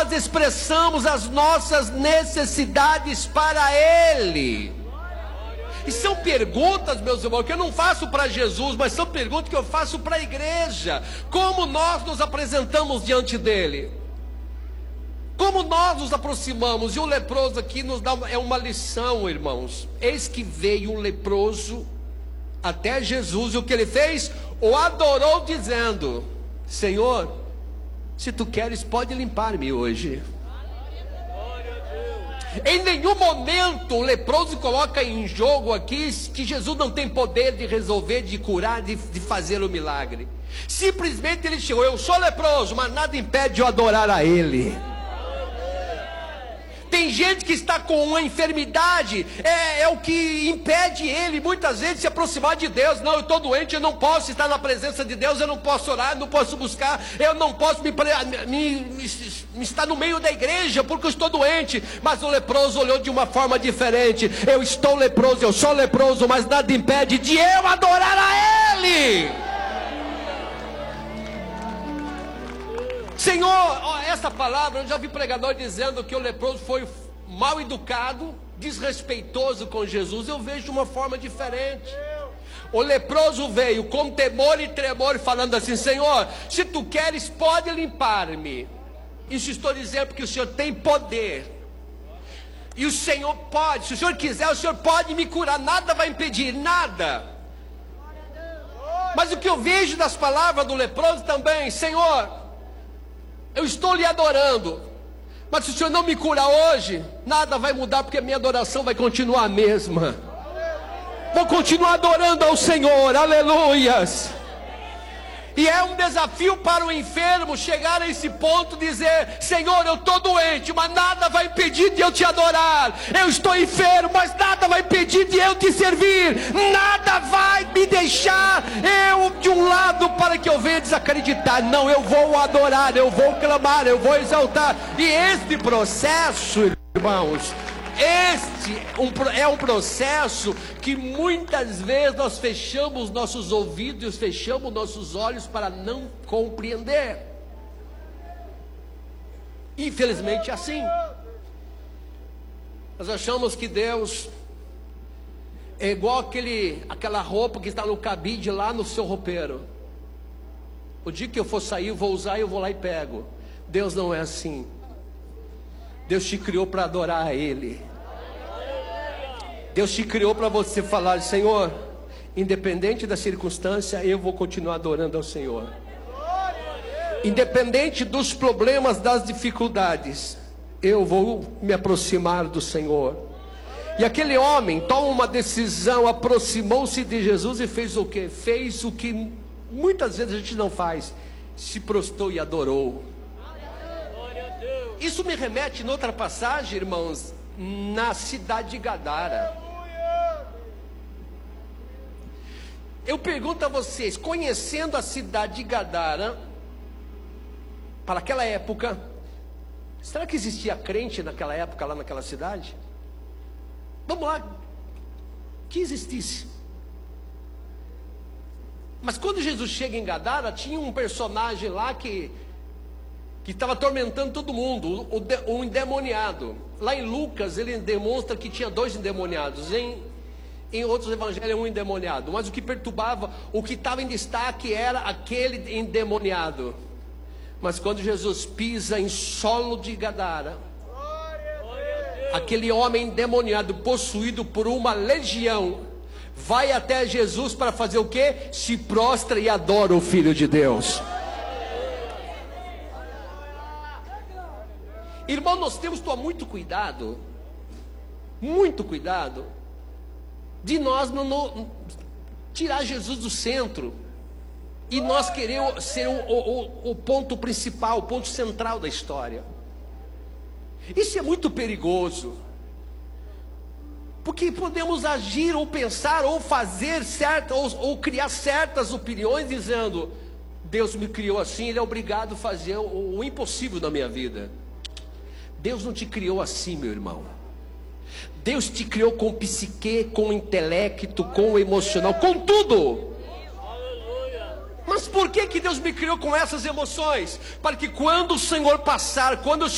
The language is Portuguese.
nós expressamos as nossas necessidades para Ele. E são perguntas, meus irmãos, que eu não faço para Jesus, mas são perguntas que eu faço para a igreja. Como nós nos apresentamos diante dele? Como nós nos aproximamos? E o leproso aqui nos dá uma lição, irmãos. Eis que veio um leproso até Jesus, e o que ele fez? O adorou dizendo: Senhor, se tu queres, pode limpar-me hoje. Em nenhum momento o leproso coloca em jogo aqui que Jesus não tem poder de resolver, de curar, de fazer o milagre. Simplesmente ele chegou: eu sou leproso, mas nada impede de eu adorar a Ele. Tem gente que está com uma enfermidade, é o que impede ele muitas vezes de se aproximar de Deus. Não, eu estou doente, eu não posso estar na presença de Deus, eu não posso orar, não posso buscar, eu não posso me estar no meio da igreja porque eu estou doente. Mas o leproso olhou de uma forma diferente: eu estou leproso, eu sou leproso, mas nada impede de eu adorar a Ele. Senhor, essa palavra, eu já vi pregador dizendo que o leproso foi mal educado, desrespeitoso com Jesus. Eu vejo de uma forma diferente. O leproso veio com temor e tremor, falando assim: Senhor, se tu queres, pode limpar-me. Isso estou dizendo porque o Senhor tem poder. E o Senhor pode, se o Senhor quiser, o Senhor pode me curar. Nada vai impedir, nada. Mas o que eu vejo das palavras do leproso também: Senhor, eu estou lhe adorando, mas se o Senhor não me curar hoje, nada vai mudar, porque a minha adoração vai continuar a mesma. Vou continuar adorando ao Senhor, aleluias. E é um desafio para o enfermo chegar a esse ponto, dizer: Senhor, eu estou doente, mas nada vai impedir de eu te adorar. Eu estou enfermo, mas nada vai impedir de eu te servir. Nada vai me deixar eu de um lado para que eu venha desacreditar. Não, eu vou adorar, eu vou clamar, eu vou exaltar. E este processo, irmãos, é um processo que muitas vezes nós fechamos nossos ouvidos, fechamos nossos olhos para não compreender. Infelizmente é assim. Nós achamos que Deus é igual aquela roupa que está no cabide lá no seu roupeiro. O dia que eu for sair, eu vou usar e eu vou lá e pego. Deus não é assim. Deus te criou para adorar a Ele. Deus te criou para você falar: Senhor, independente da circunstância, eu vou continuar adorando ao Senhor. Independente dos problemas, das dificuldades, eu vou me aproximar do Senhor. E aquele homem toma uma decisão, aproximou-se de Jesus e fez o quê? Fez o que muitas vezes a gente não faz: se prostrou e adorou. Isso me remete, em outra passagem, irmãos, na cidade de Gadara. Eu pergunto a vocês, conhecendo a cidade de Gadara, para aquela época, será que existia crente naquela época, lá naquela cidade? Vamos lá, que existisse. Mas quando Jesus chega em Gadara, tinha um personagem lá que estava atormentando todo mundo, o endemoniado. Lá em Lucas ele demonstra que tinha 2 endemoniados, em outros evangelhos um endemoniado. Mas o que perturbava, o que estava em destaque era aquele endemoniado. Mas quando Jesus pisa em solo de Gadara, aquele homem endemoniado, possuído por uma legião, vai até Jesus para fazer o quê? Se prostra e adora o Filho de Deus. Irmão, nós temos que tomar muito cuidado de nós não tirar Jesus do centro e nós querer ser o ponto principal, o ponto central da história. Isso é muito perigoso, porque podemos agir ou pensar ou fazer ou criar certas opiniões dizendo: Deus me criou assim, Ele é obrigado a fazer o impossível na minha vida. Deus não te criou assim, meu irmão. Deus te criou com psique, com intelecto, com emocional, com tudo. Mas por que Deus me criou com essas emoções? Para que quando o Senhor passar, quando eu